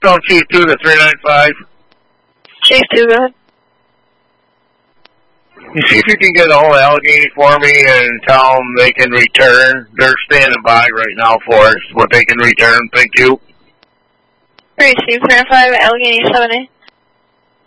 Don't Chief 2 to 395. Chief 2, go ahead. You see if you can get a hold of Allegheny for me and tell them they can return. They're standing by right now for us, what they can return. Thank you. Alright, Chief 395, Allegheny 7A.